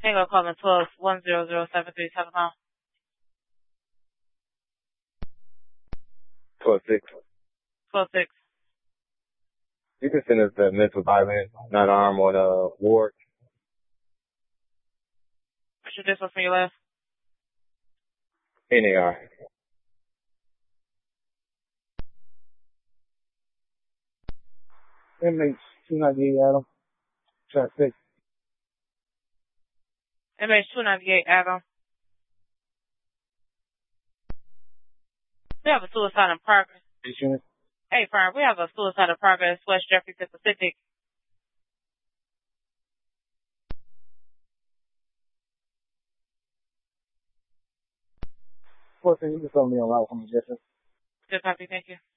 Tango calling 12-100-7371. 12-6. 12-6. You can send us the mental violence, not armed on ward. What's your distance from your last? NAR. Inmates 298 Adam. Track 6. MH298 Adam. We have a suicide in progress. Hey, Fern, we have a suicide in progress, West Jefferson Pacific. Of course, you can tell me on route from the distance. Good copy, thank you.